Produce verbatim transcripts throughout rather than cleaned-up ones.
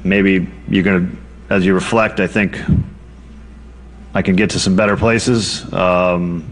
maybe you're going to, as you reflect, I think I can get to some better places. Um,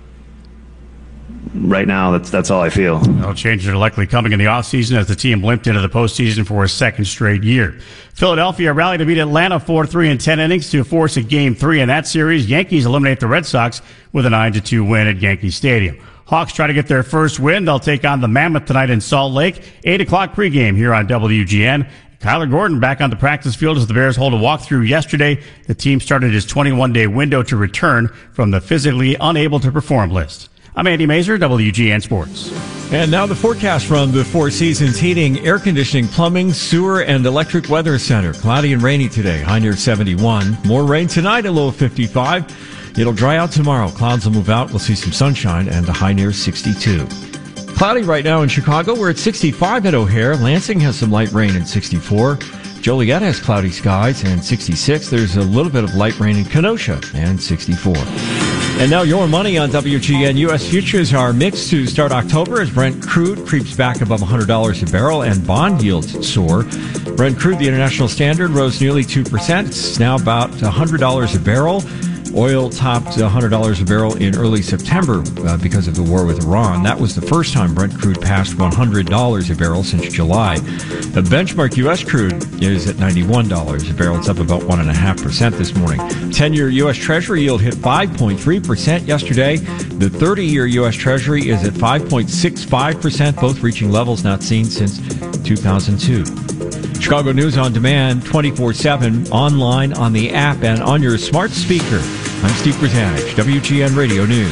right now, that's that's all I feel. Well, changes are likely coming in the offseason as the team limped into the postseason for a second straight year. Philadelphia rallied to beat Atlanta four three in ten innings to force a game three in that series. Yankees eliminate the Red Sox with a nine to two win at Yankee Stadium. Hawks try to get their first win. They'll take on the Mammoth tonight in Salt Lake. eight o'clock pregame here on W G N. Kyler Gordon back on the practice field as the Bears hold a walkthrough yesterday. The team started his twenty-one day window to return from the physically unable to perform list. I'm Andy Mazer, W G N Sports. And now the forecast from the Four Seasons Heating, Air Conditioning, Plumbing, Sewer, and Electric Weather Center. Cloudy and rainy today, high near seventy-one. More rain tonight, a low of fifty-five. It'll dry out tomorrow. Clouds will move out. We'll see some sunshine and a high near sixty-two. Cloudy right now in Chicago. We're at sixty-five at O'Hare. Lansing has some light rain at sixty-four. Joliet has cloudy skies and sixty-six. There's a little bit of light rain in Kenosha and sixty-four. And now your money on W G N. U S futures are mixed to start October as Brent crude creeps back above one hundred dollars a barrel and bond yields soar. Brent crude, the international standard, rose nearly two percent. It's now about one hundred dollars a barrel. Oil topped one hundred dollars a barrel in early September uh, because of the war with Iran. That was the first time Brent crude passed one hundred dollars a barrel since July. The benchmark U S crude is at ninety-one dollars a barrel. It's up about one point five percent this morning. ten-year U S Treasury yield hit five point three percent yesterday. The thirty-year U S Treasury is at five point six five percent, both reaching levels not seen since two thousand two. Chicago News on Demand, twenty-four seven, online, on the app, and on your smart speaker. I'm Steve Brzanich, W G N Radio News.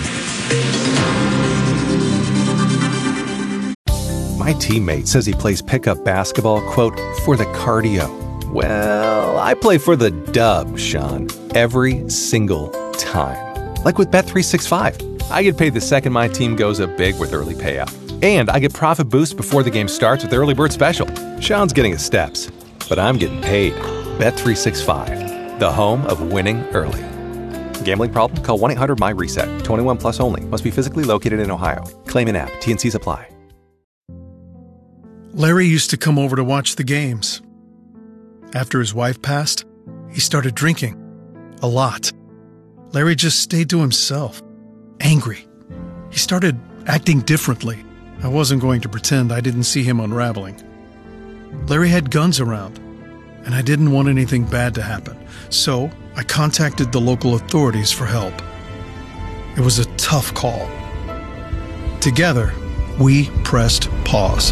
My teammate says he plays pickup basketball, quote, for the cardio. Well, I play for the dub, Sean, every single time. Like with Bet three sixty-five. I get paid the second my team goes up big with early payout. And I get profit boost before the game starts with Early Bird Special. Sean's getting his steps, but I'm getting paid. Bet three sixty-five, the home of winning early. Gambling problem? Call one eight hundred my reset. twenty-one plus only. Must be physically located in Ohio. Claim in app. T and C's apply. Larry used to come over to watch the games. After his wife passed, he started drinking. A lot. Larry just stayed to himself. Angry. He started acting differently. I wasn't going to pretend I didn't see him unraveling. Larry had guns around, and I didn't want anything bad to happen. So I contacted the local authorities for help. It was a tough call. Together, we pressed pause.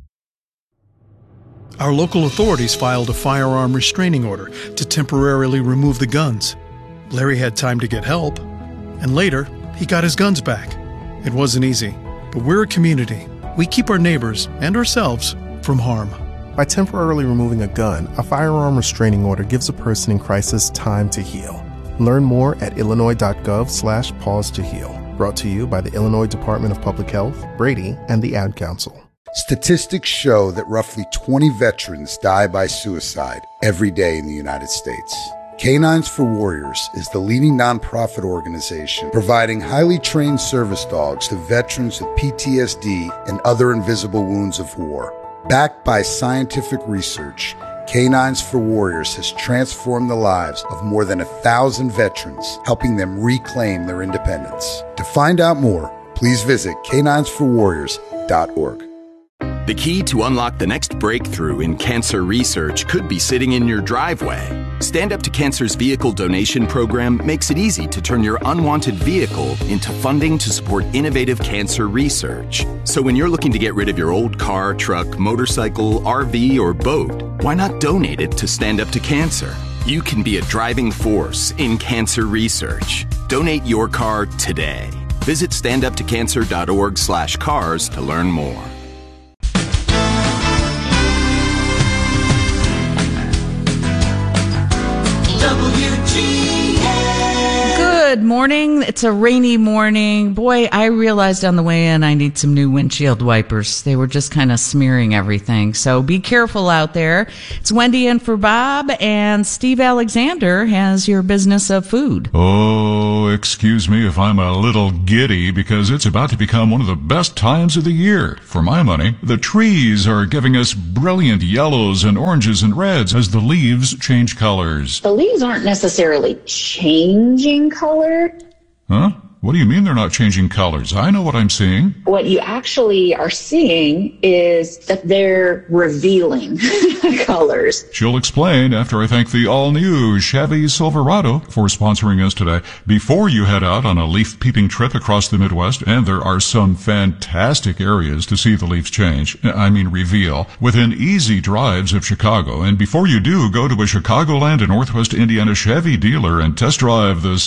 Our local authorities filed a firearm restraining order to temporarily remove the guns. Larry had time to get help, and later, he got his guns back. It wasn't easy, but we're a community. We keep our neighbors and ourselves from harm. By temporarily removing a gun, a firearm restraining order gives a person in crisis time to heal. Learn more at illinois.gov slash pause to heal. Brought to you by the Illinois Department of Public Health, Brady, and the Ad Council. Statistics show that roughly twenty veterans die by suicide every day in the United States. Canines for Warriors is the leading nonprofit organization providing highly trained service dogs to veterans with P T S D and other invisible wounds of war. Backed by scientific research, Canines for Warriors has transformed the lives of more than a thousand veterans, helping them reclaim their independence. To find out more, please visit canines for warriors dot org. The key to unlock the next breakthrough in cancer research could be sitting in your driveway. Stand Up to Cancer's vehicle donation program makes it easy to turn your unwanted vehicle into funding to support innovative cancer research. So when you're looking to get rid of your old car, truck, motorcycle, R V, or boat, why not donate it to Stand Up to Cancer? You can be a driving force in cancer research. Donate your car today. Visit standuptocancer.org slash cars to learn more. Good morning. It's a rainy morning. Boy, I realized on the way in I need some new windshield wipers. They were just kind of smearing everything. So be careful out there. It's Wendy in for Bob, and Steve Alexander has your business of food. Oh, excuse me if I'm a little giddy, because it's about to become one of the best times of the year. For my money, the trees are giving us brilliant yellows and oranges and reds as the leaves change colors. The leaves aren't necessarily changing color. Huh? What do you mean they're not changing colors? I know what I'm seeing. What you actually are seeing is that they're revealing colors. She'll explain after I thank the all-new Chevy Silverado for sponsoring us today. Before you head out on a leaf-peeping trip across the Midwest, and there are some fantastic areas to see the leaves change, I mean reveal, within easy drives of Chicago. And before you do, go to a Chicagoland and Northwest Indiana Chevy dealer and test drive the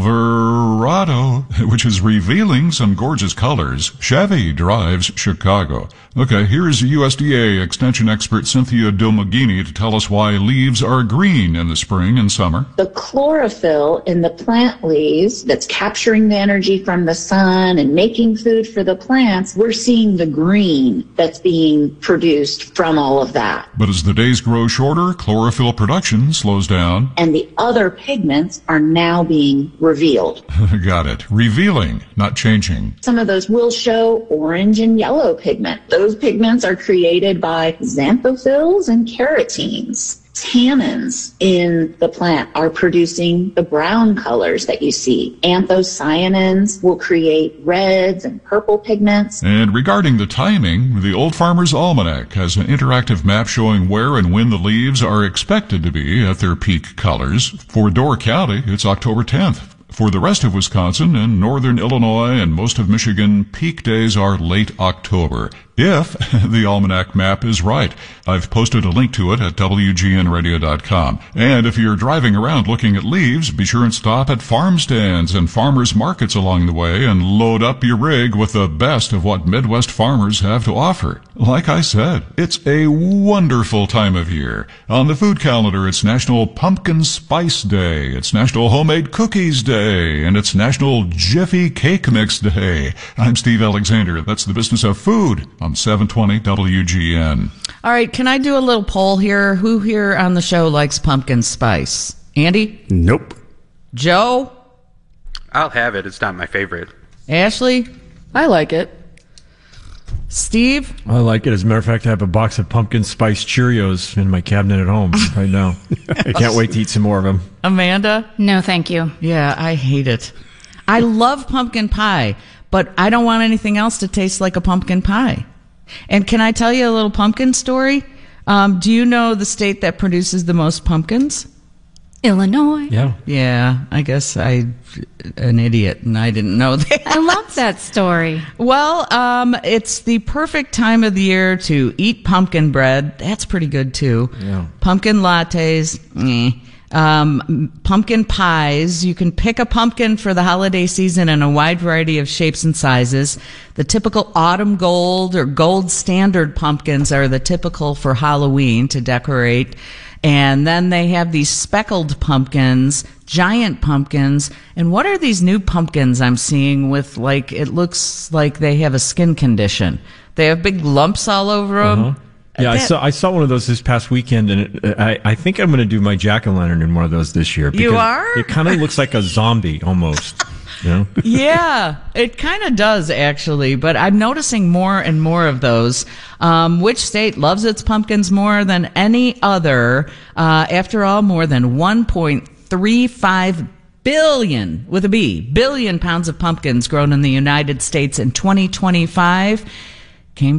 Silverado, which is revealing some gorgeous colors. Chevy drives Chicago. Okay, here's U S D A Extension expert Cynthia Domagini to tell us why leaves are green in the spring and summer. The chlorophyll in the plant leaves that's capturing the energy from the sun and making food for the plants, we're seeing the green that's being produced from all of that. But as the days grow shorter, chlorophyll production slows down. And the other pigments are now being revealed. Got it. Revealing, not changing. Some of those will show orange and yellow pigment. Those pigments are created by xanthophylls and carotenes. Tannins in the plant are producing the brown colors that you see. Anthocyanins will create reds and purple pigments. And regarding the timing, the Old Farmer's Almanac has an interactive map showing where and when the leaves are expected to be at their peak colors. For Door County, it's October tenth. For the rest of Wisconsin and northern Illinois and most of Michigan, peak days are late October, if the almanac map is right. I've posted a link to it at W G N radio dot com. And if you're driving around looking at leaves, be sure and stop at farm stands and farmers markets along the way and load up your rig with the best of what Midwest farmers have to offer. Like I said, it's a wonderful time of year. On the food calendar, it's National Pumpkin Spice Day, it's National Homemade Cookies Day, and it's National Jiffy Cake Mix Day. I'm Steve Alexander. That's the business of food on seven twenty W G N. All right, can I do a little poll here? Who here on the show likes pumpkin spice? Andy? Nope. Joe? I'll have it. It's not my favorite. Ashley? I like it. Steve? I like it. As a matter of fact, I have a box of pumpkin spice Cheerios in my cabinet at home right now. I can't wait to eat some more of them. Amanda? No, thank you. Yeah, I hate it. I love pumpkin pie, but I don't want anything else to taste like a pumpkin pie. And can I tell you a little pumpkin story? Um, do you know the state that produces the most pumpkins? Illinois. Yeah. Yeah, I guess I'm an idiot and I didn't know that. I love that story. Well, um, it's the perfect time of the year to eat pumpkin bread. That's pretty good too. Yeah. Pumpkin lattes. Eh. Um, pumpkin pies. You can pick a pumpkin for the holiday season in a wide variety of shapes and sizes. The typical autumn gold or gold standard pumpkins are the typical for Halloween to decorate. And then they have these speckled pumpkins, giant pumpkins. And what are these new pumpkins I'm seeing with, like, it looks like they have a skin condition. They have big lumps all over them. Uh-huh. Yeah, I saw I saw one of those this past weekend, and it, I, I think I'm going to do my jack-o'-lantern in one of those this year. You are? It kind of looks like a zombie, almost. You know? Yeah, it kind of does, actually. But I'm noticing more and more of those. Um, which state loves its pumpkins more than any other? Uh, after all, more than one point three five billion, with a B, billion pounds of pumpkins grown in the United States in twenty twenty-five. Came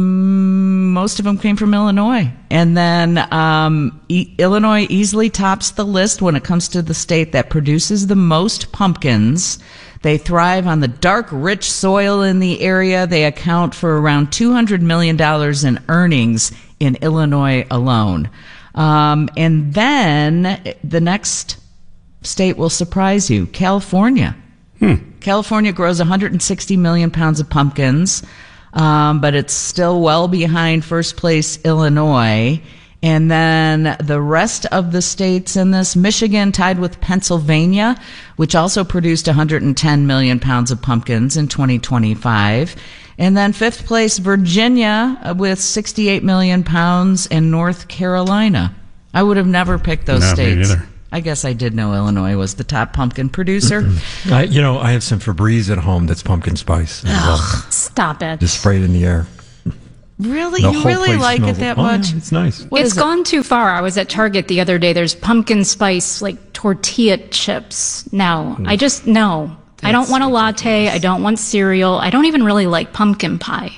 from, most of them came from Illinois. And then um, e- Illinois easily tops the list when it comes to the state that produces the most pumpkins. They thrive on the dark, rich soil in the area. They account for around two hundred million dollars in earnings in Illinois alone. Um, and then the next state will surprise you, California. Hmm. California grows one hundred sixty million pounds of pumpkins. Um, but it's still well behind first place Illinois. And then the rest of the states in this, Michigan tied with Pennsylvania, which also produced one hundred ten million pounds of pumpkins in twenty twenty-five. And then fifth place, Virginia with sixty-eight million pounds, and North Carolina. I would have never picked those No, me states. neither. I guess I did know Illinois was the top pumpkin producer. I, you know, I have some Febreze at home that's pumpkin spice. Ugh, stop it. Just spray it in the air. Really? The You whole really place like it smells- that oh, yeah, much? it's nice. What It's is it? gone too far. I was at Target the other day. There's pumpkin spice, like tortilla chips. No, I just, no. I don't want a latte. I don't want cereal. I don't even really like pumpkin pie.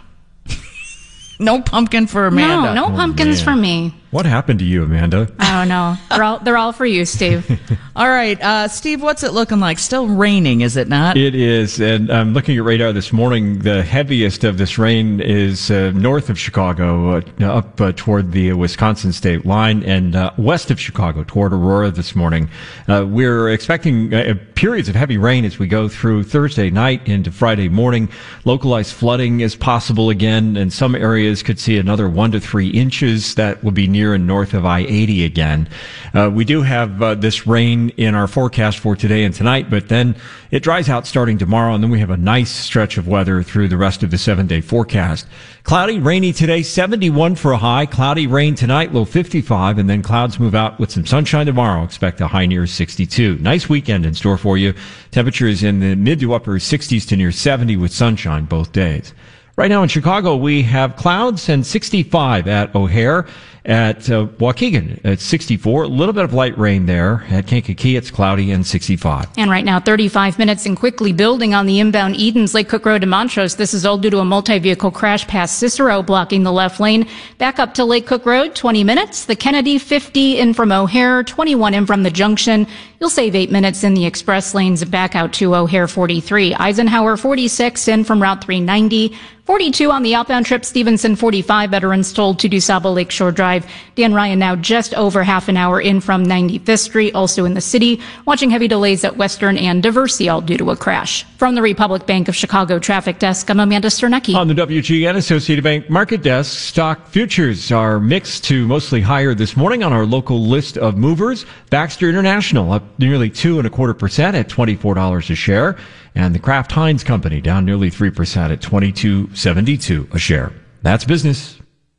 No pumpkin for Amanda. No, no pumpkins man. for me. What happened to you, Amanda? I don't know. They're all, they're all for you, Steve. All right, uh, Steve, what's it looking like? Still raining, is it not? It is, and I'm looking at radar this morning. The heaviest of this rain is uh, north of Chicago, uh, up uh, toward the Wisconsin state line, and uh, west of Chicago, toward Aurora this morning. Uh, we're expecting uh, periods of heavy rain as we go through Thursday night into Friday morning. Localized flooding is possible again, and some areas could see another one to three inches. That will be near and north of I eighty again. Uh, we do have uh, this rain in our forecast for today and tonight, but then it dries out starting tomorrow, and then we have a nice stretch of weather through the rest of the seven-day forecast. Cloudy, rainy today, seventy-one for a high. Cloudy, rain tonight, low fifty-five, and then clouds move out with some sunshine tomorrow. Expect a high near sixty-two. Nice weekend in store for you. Temperatures in the mid to upper sixties to near seventy with sunshine both days. Right now in Chicago, we have clouds and sixty-five at O'Hare. At uh, Waukegan, at sixty-four. A little bit of light rain there. At Kankakee, it's cloudy and sixty-five. And right now, thirty-five minutes and quickly building on the inbound Edens, Lake Cook Road to Montrose. This is all due to a multi-vehicle crash past Cicero, blocking the left lane. Back up to Lake Cook Road, twenty minutes. The Kennedy, fifty in from O'Hare, twenty-one in from the junction. You'll save eight minutes in the express lanes back out to O'Hare, forty-three. Eisenhower, forty-six in from Route three ninety. forty-two on the outbound trip, Stevenson forty-five, veterans told to DuSable Lakeshore Drive. Dan Ryan now just over half an hour in from ninety-fifth Street, also in the city. Watching heavy delays at Western and Diversey, all due to a crash. From the Republic Bank of Chicago Traffic Desk, I'm Amanda Sternecki. On the W G N Associated Bank Market Desk, stock futures are mixed to mostly higher this morning on our local list of movers. Baxter International up nearly two and a quarter percent at twenty-four dollars a share. And the Kraft Heinz Company down nearly three percent at twenty-two seventy-two a share. That's business.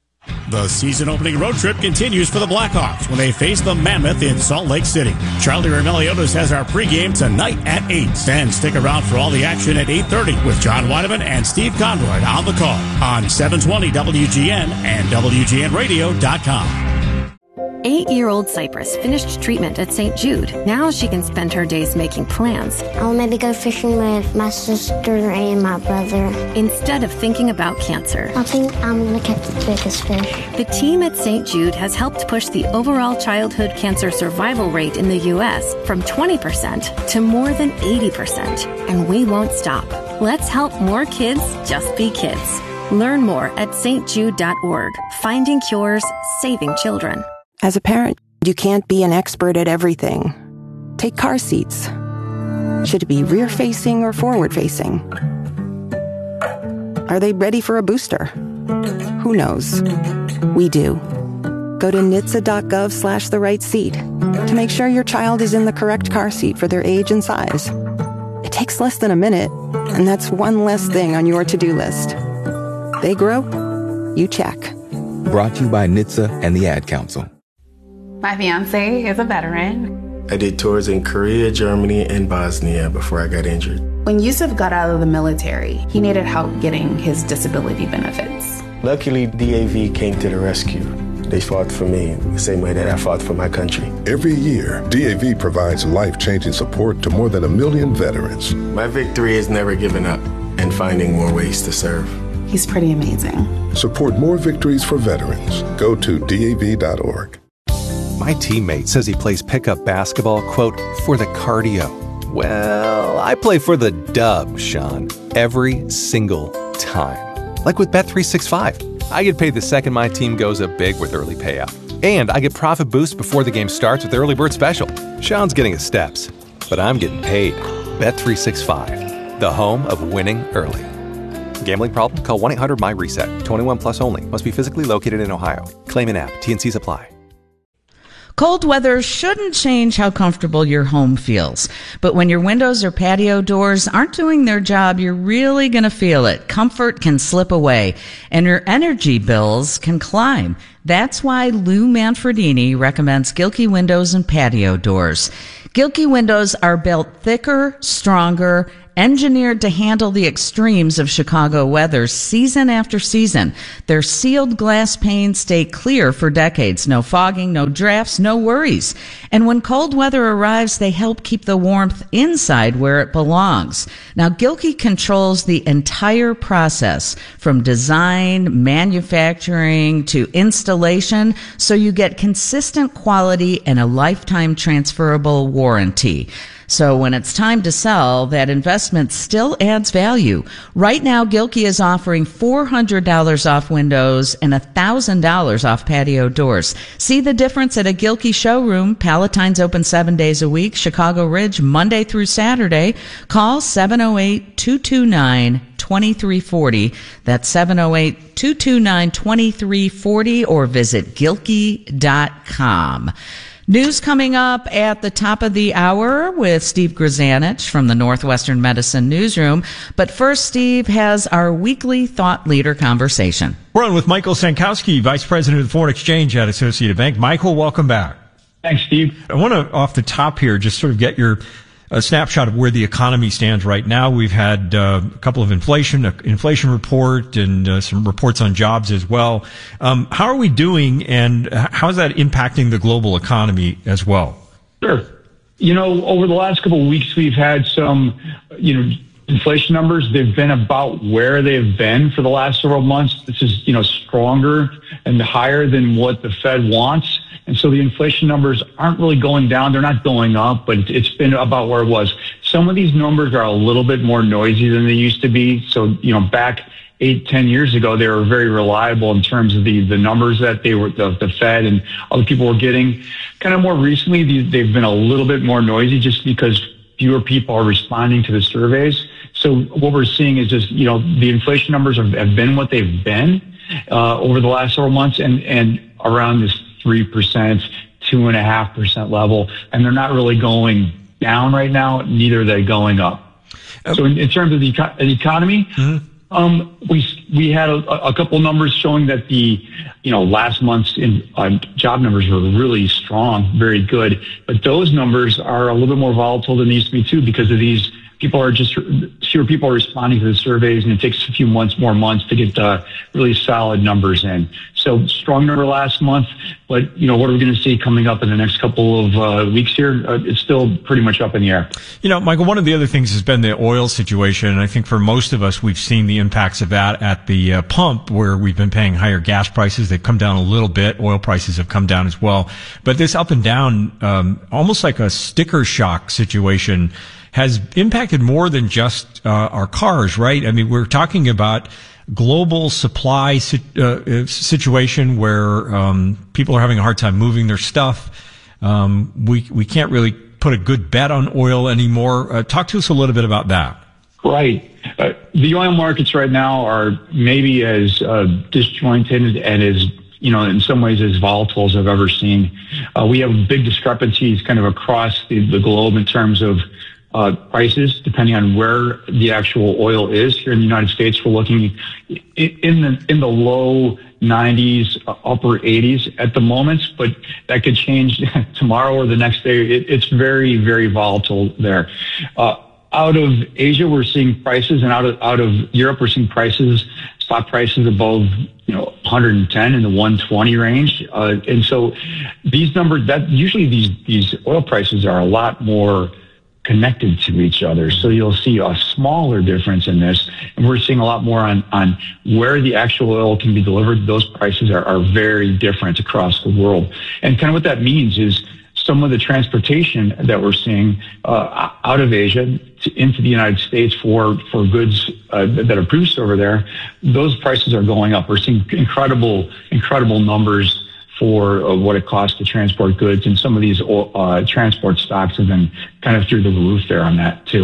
The season opening road trip continues for the Blackhawks when they face the Mammoth in Salt Lake City. Charlie Remeliotis has our pregame tonight at eight. And stick around for all the action at eight thirty with John Weideman and Steve Conroy on the call on seven twenty W G N and W G N radio dot com. Eight-year-old Cypress finished treatment at Saint Jude. Now she can spend her days making plans. I'll maybe go fishing with my sister and my brother. Instead of thinking about cancer. I think I'm going to catch the biggest fish. The team at Saint Jude has helped push the overall childhood cancer survival rate in the U S from twenty percent to more than eighty percent. And we won't stop. Let's help more kids just be kids. Learn more at S T jude dot org. Finding cures, saving children. As a parent, you can't be an expert at everything. Take car seats. Should it be rear-facing or forward-facing? Are they ready for a booster? Who knows? We do. Go to N H T S A dot gov slash the right seat to make sure your child is in the correct car seat for their age and size. It takes less than a minute, and that's one less thing on your to-do list. They grow, you check. Brought to you by N H T S A and the Ad Council. My fiance is a veteran. I did tours in Korea, Germany, and Bosnia before I got injured. When Yusuf got out of the military, he needed help getting his disability benefits. Luckily, D A V came to the rescue. They fought for me the same way that I fought for my country. Every year, D A V provides life-changing support to more than a million veterans. My victory is never giving up and finding more ways to serve. He's pretty amazing. Support more victories for veterans. Go to D A V dot org. My teammate says he plays pickup basketball, quote, for the cardio. Well, I play for the dub, Sean, every single time. Like with Bet three sixty-five. I get paid the second my team goes up big with early payout. And I get profit boosts before the game starts with Early Bird Special. Sean's getting his steps, but I'm getting paid. Bet three sixty-five, the home of winning early. Gambling problem? Call one eight hundred M Y reset. twenty-one plus only. Must be physically located in Ohio. Claim in app. T N Cs apply. Cold weather shouldn't change how comfortable your home feels. But when your windows or patio doors aren't doing their job, you're really going to feel it. Comfort can slip away, and your energy bills can climb. That's why Lou Manfredini recommends Gilkey windows and patio doors. Gilkey windows are built thicker, stronger, engineered to handle the extremes of Chicago weather season after season. Their sealed glass panes stay clear for decades. No fogging, no drafts, no worries. And when cold weather arrives, they help keep the warmth inside where it belongs. Now, Gilkey controls the entire process from design, manufacturing, to installation, so you get consistent quality and a lifetime transferable warranty. So when it's time to sell, that investment still adds value. Right now, Gilkey is offering four hundred dollars off windows and one thousand dollars off patio doors. See the difference at a Gilkey showroom. Palatine's open seven days a week. Chicago Ridge, Monday through Saturday. Call seven oh eight, two two nine, two three four oh. That's seven oh eight, two two nine, two three four oh, or visit gilkey dot com. News coming up at the top of the hour with Steve Grzanich from the Northwestern Medicine Newsroom. But first, Steve has our weekly thought leader conversation. We're on with Michael Sankowski, Vice President of the Foreign Exchange at Associated Bank. Michael, welcome back. Thanks, Steve. I want to, off the top here, just sort of get your a snapshot of where the economy stands right now. We've had uh, a couple of inflation, uh, inflation report and uh, some reports on jobs as well. Um, how are we doing, and how is that impacting the global economy as well? Sure. You know, over the last couple of weeks, we've had some, you know, inflation numbers. They've been about where they've been for the last several months. This is, you know, stronger and higher than what the Fed wants. And so the inflation numbers aren't really going down. They're not going up, but it's been about where it was. Some of these numbers are a little bit more noisy than they used to be. So, you know, back eight, ten years ago, they were very reliable in terms of the, the numbers that they were, the, the Fed and other people were getting. Kind of more recently, these, they've been a little bit more noisy just because fewer people are responding to the surveys. So what we're seeing is just, you know, the inflation numbers have, have been what they've been uh, over the last several months, and, and around this three percent, two point five percent level, and they're not really going down right now, neither are they going up. So in, in terms of the, eco- the economy, mm-hmm. um, we we had a, a couple numbers showing that the, you know, last month's in, uh, job numbers were really strong, very good, but those numbers are a little bit more volatile than they used to be too, because of these people are just, fewer people are responding to the surveys, and it takes a few months, more months to get uh, really solid numbers in. So strong number last month, but, you know, what are we going to see coming up in the next couple of uh, weeks here? Uh, it's still pretty much up in the air. You know, Michael, one of the other things has been the oil situation, and I think for most of us, we've seen the impacts of that at the uh, pump, where we've been paying higher gas prices. They've come down a little bit. Oil prices have come down as well. But this up and down, um, almost like a sticker shock situation, has impacted more than just uh, our cars, right? I mean, we're talking about global supply si- uh, situation where um, people are having a hard time moving their stuff. Um, we we can't really put a good bet on oil anymore. Uh, talk to us a little bit about that. Right. Uh, the oil markets right now are maybe as uh, disjointed and as, you know, in some ways as volatile as I've ever seen. Uh, we have big discrepancies kind of across the, the globe in terms of Uh, prices, depending on where the actual oil is. Here in the United States, we're looking in the in the low nineties, uh, upper eighties at the moment, but that could change tomorrow or the next day. It, it's very, very volatile there. Uh, out of Asia, we're seeing prices, and out of out of Europe, we're seeing prices, spot prices above, you know, one hundred ten in the one twenty range. Uh, and so these numbers, that usually these these oil prices are a lot more connected to each other. So you'll see a smaller difference in this. And we're seeing a lot more on, on where the actual oil can be delivered. Those prices are, are very different across the world. And kind of what that means is some of the transportation that we're seeing uh, out of Asia to, into the United States for, for goods uh, that are produced over there, those prices are going up. We're seeing incredible, incredible numbers for uh, what it costs to transport goods, and some of these uh, transport stocks have been kind of through the roof there on that too.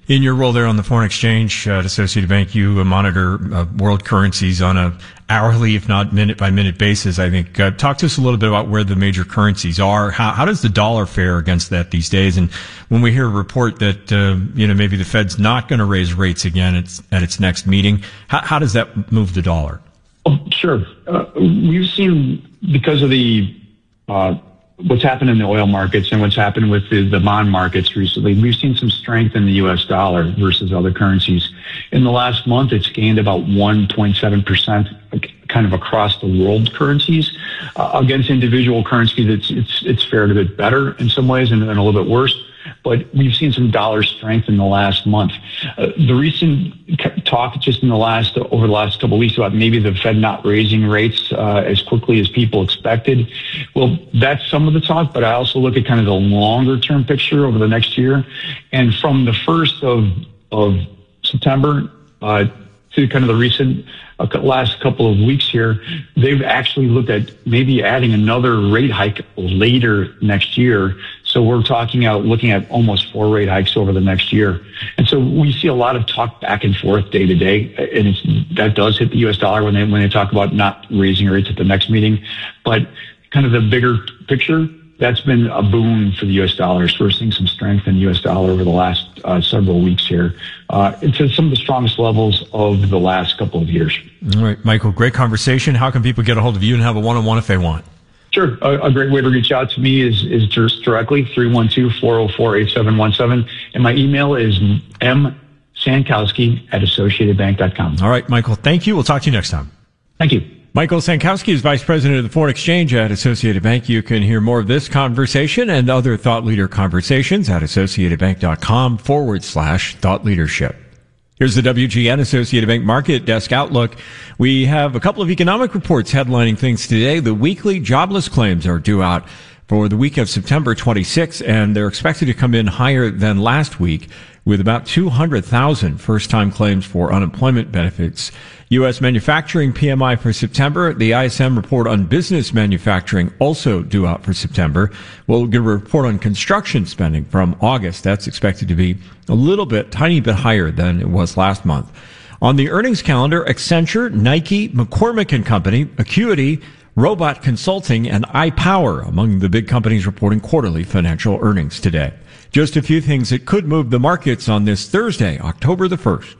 In your role there on the foreign exchange at Associated Bank, you uh, monitor uh, world currencies on a hourly, if not minute by minute basis, I think. Uh, talk to us a little bit about where the major currencies are. How, how does the dollar fare against that these days? And when we hear a report that, uh, you know, maybe the Fed's not going to raise rates again at its, at its next meeting, how, how does that move the dollar? Oh, sure. Uh, we've seen, because of the, uh, what's happened in the oil markets and what's happened with the, the bond markets recently, we've seen some strength in the U S dollar versus other currencies. In the last month, it's gained about one point seven percent kind of across the world currencies. Uh, against individual currencies, it's, it's, it's fared a bit better in some ways and, and a little bit worse. But we've seen some dollar strength in the last month. Uh, the recent talk just in the last, over the last couple of weeks about maybe the Fed not raising rates uh, as quickly as people expected. Well, that's some of the talk, but I also look at kind of the longer term picture over the next year. And from the first of, of September uh, to kind of the recent uh, last couple of weeks here, they've actually looked at maybe adding another rate hike later next year. So we're talking out, looking at almost four rate hikes over the next year. And so we see a lot of talk back and forth day to day. And it's, that does hit the U S dollar when they, when they talk about not raising rates at the next meeting. But kind of the bigger picture, that's been a boon for the U S dollar. So we're seeing some strength in the U S dollar over the last uh, several weeks here. Uh, it's at some of the strongest levels of the last couple of years. All right, Michael, great conversation. How can people get a hold of you and have a one-on-one if they want? Sure. A, a great way to reach out to me is, is just directly three one two, four oh four, eight seven one seven. And my email is m sankowski at associated bank dot com. All right, Michael, thank you. We'll talk to you next time. Thank you. Michael Sankowski is Vice President of the Foreign Exchange at Associated Bank. You can hear more of this conversation and other thought leader conversations at associatedbank.com forward slash thought leadership. Here's the W G N Associated Bank Market Desk Outlook. We have a couple of economic reports headlining things today. The weekly jobless claims are due out for the week of September twenty-sixth, and they're expected to come in higher than last week with about two hundred thousand first-time claims for unemployment benefits. U S manufacturing P M I for September. The I S M report on business manufacturing also due out for September. We'll get a report on construction spending from August. That's expected to be a little bit, tiny bit higher than it was last month. On the earnings calendar, Accenture, Nike, McCormick and Company, Acuity, Robot Consulting, and iPower among the big companies reporting quarterly financial earnings today. Just a few things that could move the markets on this Thursday, October the first.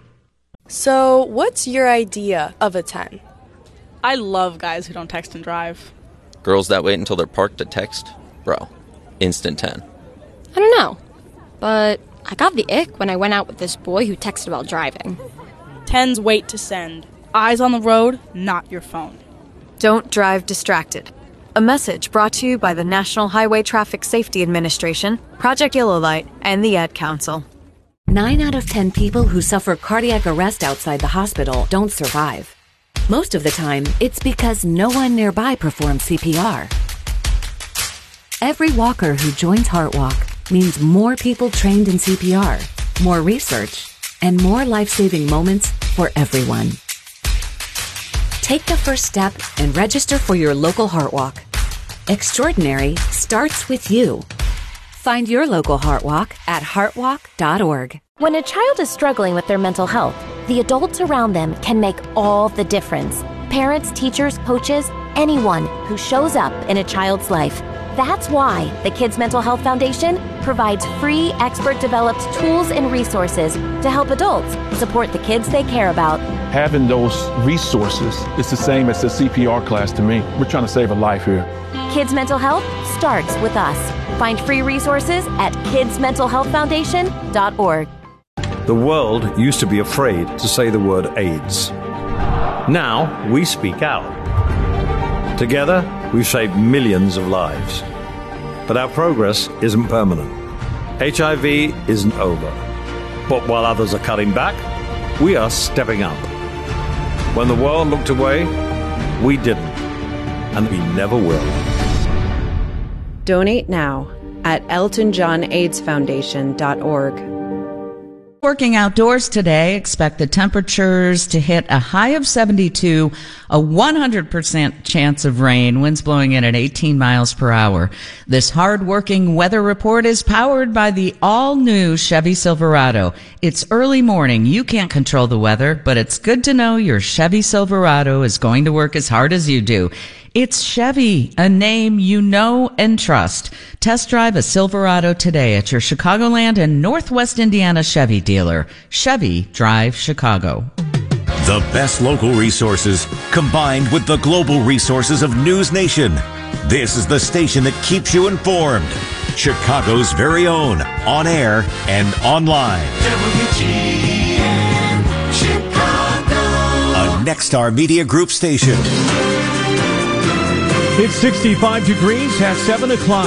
So, what's your idea of a ten? I love guys who don't text and drive. Girls that wait until they're parked to text? Bro, instant ten. I don't know, but I got the ick when I went out with this boy who texted while driving. Tens wait to send. Eyes on the road, not your phone. Don't drive distracted. A message brought to you by the National Highway Traffic Safety Administration, Project Yellow Light, and the Ad Council. Nine out of ten people who suffer cardiac arrest outside the hospital don't survive. Most of the time, it's because no one nearby performs C P R. Every walker who joins HeartWalk means more people trained in C P R, more research, and more life-saving moments for everyone. Take the first step and register for your local HeartWalk. Extraordinary starts with you. Find your local HeartWalk at heartwalk dot org. When a child is struggling with their mental health, the adults around them can make all the difference. Parents, teachers, coaches, anyone who shows up in a child's life. That's why the Kids Mental Health Foundation provides free, expert-developed tools and resources to help adults support the kids they care about. Having those resources is the same as the C P R class to me. We're trying to save a life here. Kids Mental Health starts with us. Find free resources at kids mental health foundation dot org. The world used to be afraid to say the word AIDS. Now we speak out. Together, we've saved millions of lives. But our progress isn't permanent. H I V isn't over. But while others are cutting back, we are stepping up. When the world looked away, we didn't. And we never will. Donate now at elton john aids foundation dot org. working outdoors today. Expect the temperatures to hit a high of seventy-two, a one hundred percent chance of rain, winds blowing in at eighteen miles per hour. This hard-working weather report is powered by the all-new Chevy Silverado. It's early morning. You can't control the weather, but it's good to know your Chevy Silverado is going to work as hard as you do. It's Chevy, a name you know and trust. Test drive a Silverado today at your Chicagoland and Northwest Indiana Chevy dealer. Chevy Drive Chicago. The best local resources combined with the global resources of News Nation. This is the station that keeps you informed. Chicago's very own, on air and online. W G N Chicago. A Nexstar Media Group station. It's sixty-five degrees at seven o'clock.